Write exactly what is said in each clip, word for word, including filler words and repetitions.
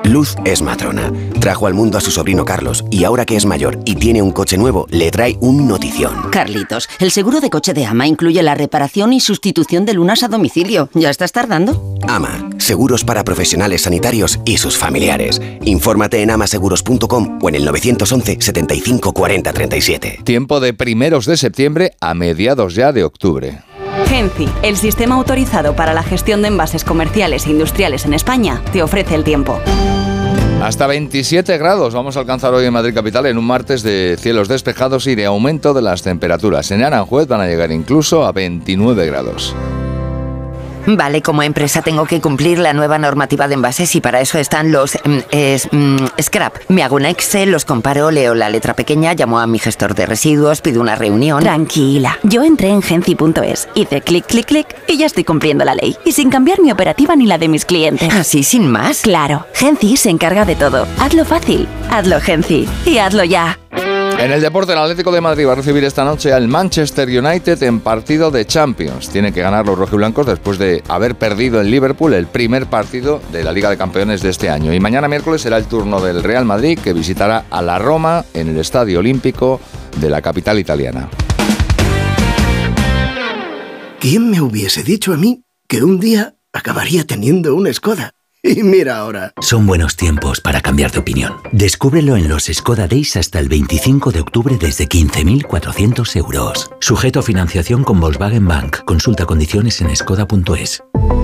Luz es matrona. Trajo al mundo a su sobrino Carlos y ahora que es mayor y tiene un coche nuevo, le trae un notición. Carlitos, el seguro de coche de Ama incluye la reparación y sustitución de lunas a domicilio. ¿Ya estás tardando? Ama, seguros para profesionales sanitarios y sus familiares. Infórmate en amaseguros punto com o en el nueve once, setenta y cinco, cuarenta, treinta y siete. Tiempo de primeros de septiembre a mediados ya de octubre. Genci, el sistema autorizado para la gestión de envases comerciales e industriales en España, te ofrece el tiempo. Hasta veintisiete grados vamos a alcanzar hoy en Madrid capital en un martes de cielos despejados y de aumento de las temperaturas. En Aranjuez van a llegar incluso a veintinueve grados. Vale, como empresa tengo que cumplir la nueva normativa de envases y para eso están los mm, es, mm, scrap. Me hago un Excel, los comparo, leo la letra pequeña, llamo a mi gestor de residuos, pido una reunión. Tranquila, yo entré en genci punto es, hice clic, clic, clic y ya estoy cumpliendo la ley. Y sin cambiar mi operativa ni la de mis clientes. ¿Así sin más? Claro, Genci se encarga de todo. Hazlo fácil, hazlo Genci y hazlo ya. En el deporte, el Atlético de Madrid va a recibir esta noche al Manchester United en partido de Champions. Tiene que ganar los rojiblancos después de haber perdido en Liverpool el primer partido de la Liga de Campeones de este año. Y mañana miércoles será el turno del Real Madrid, que visitará a la Roma en el Estadio Olímpico de la capital italiana. ¿Quién me hubiese dicho a mí que un día acabaría teniendo una Skoda? Y mira ahora. Son buenos tiempos para cambiar de opinión. Descúbrelo en los Skoda Days hasta el veinticinco de octubre desde quince mil cuatrocientos euros. Sujeto a financiación con Volkswagen Bank. Consulta condiciones en skoda punto es.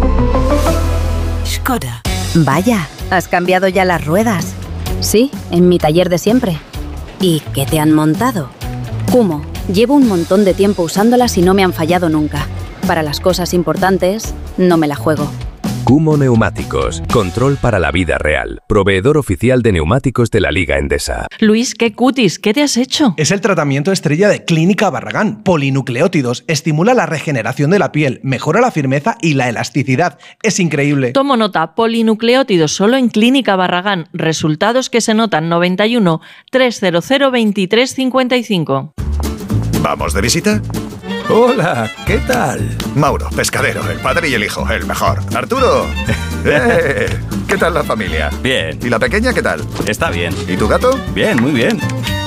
Skoda. Vaya, ¿has cambiado ya las ruedas? Sí, en mi taller de siempre. ¿Y qué te han montado? Kumo. Llevo un montón de tiempo usándolas y no me han fallado nunca. Para las cosas importantes, no me la juego. Kumo Neumáticos, control para la vida real. Proveedor oficial de neumáticos de la Liga Endesa. Luis, qué cutis, ¿qué te has hecho? Es el tratamiento estrella de Clínica Barragán. Polinucleótidos, estimula la regeneración de la piel, mejora la firmeza y la elasticidad. Es increíble. Tomo nota, polinucleótidos solo en Clínica Barragán. Resultados que se notan noventa y uno, trescientos veintitrés cincuenta y cinco. ¿Vamos de visita? Hola, ¿qué tal? Mauro, pescadero, el padre y el hijo, el mejor. Arturo, ¡eh! ¿Qué tal la familia? Bien. ¿Y la pequeña qué tal? Está bien. ¿Y tu gato? Bien, muy bien.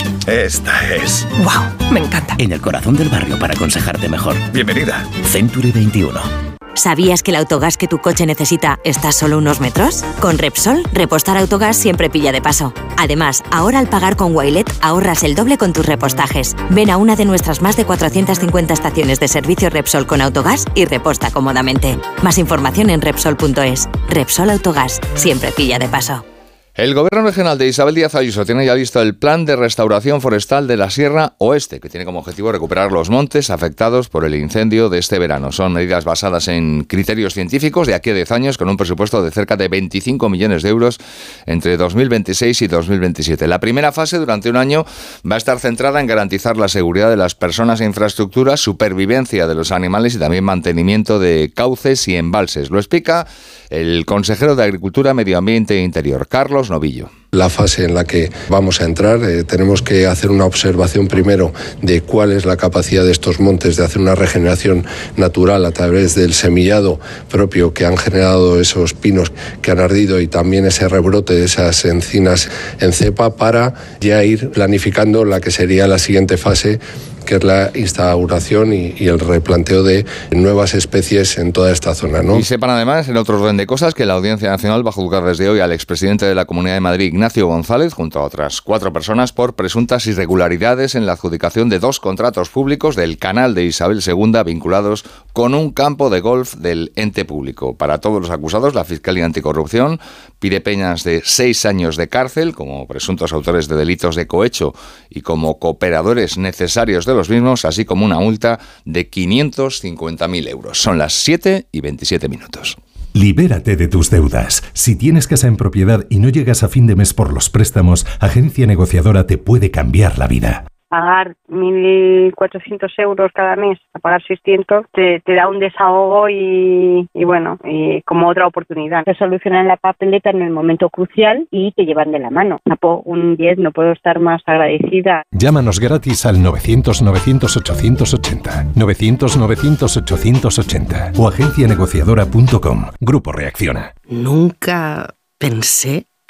Esta es... ¡Wow! Me encanta. En el corazón del barrio para aconsejarte mejor. Bienvenida. Century veintiuno. ¿Sabías que el autogás que tu coche necesita está a solo unos metros? Con Repsol, repostar autogás siempre pilla de paso. Además, ahora al pagar con Wilet ahorras el doble con tus repostajes. Ven a una de nuestras más de cuatrocientas cincuenta estaciones de servicio Repsol con autogás y reposta cómodamente. Más información en Repsol punto es. Repsol Autogás, siempre pilla de paso. El Gobierno regional de Isabel Díaz Ayuso tiene ya listo el Plan de Restauración Forestal de la Sierra Oeste, que tiene como objetivo recuperar los montes afectados por el incendio de este verano. Son medidas basadas en criterios científicos de aquí a diez años, con un presupuesto de cerca de veinticinco millones de euros entre dos mil veintiséis y dos mil veintisiete. La primera fase, durante un año, va a estar centrada en garantizar la seguridad de las personas e infraestructuras, supervivencia de los animales y también mantenimiento de cauces y embalses. Lo explica el consejero de Agricultura, Medio Ambiente e Interior, Carlos Novillo. La fase en la que vamos a entrar, eh, tenemos que hacer una observación primero de cuál es la capacidad de estos montes de hacer una regeneración natural a través del semillado propio que han generado esos pinos que han ardido y también ese rebrote de esas encinas en cepa para ya ir planificando la que sería la siguiente fase, que es la instauración y, y el replanteo de nuevas especies en toda esta zona, ¿no? Y sepan además, en otro orden de cosas, que la Audiencia Nacional va a juzgar desde hoy al expresidente de la Comunidad de Madrid, Ignacio González, junto a otras cuatro personas, por presuntas irregularidades en la adjudicación de dos contratos públicos del canal de Isabel segunda vinculados con un campo de golf del ente público. Para todos los acusados, la Fiscalía Anticorrupción pide penas de seis años de cárcel como presuntos autores de delitos de cohecho y como cooperadores necesarios de los mismos, así como una multa de quinientos cincuenta mil euros. Son las siete y veintisiete minutos. Libérate de tus deudas. Si tienes casa en propiedad y no llegas a fin de mes por los préstamos, Agencia Negociadora te puede cambiar la vida. Pagar mil cuatrocientos euros cada mes a pagar seiscientos te, te da un desahogo y, y bueno, y como otra oportunidad. Te solucionan la papeleta en el momento crucial y te llevan de la mano. Un diez, no puedo estar más agradecida. Llámanos gratis al novecientos novecientos ochocientos ochenta, novecientos novecientos ochocientos ochenta o agencia negociadora punto com. Grupo Reacciona. Nunca pensé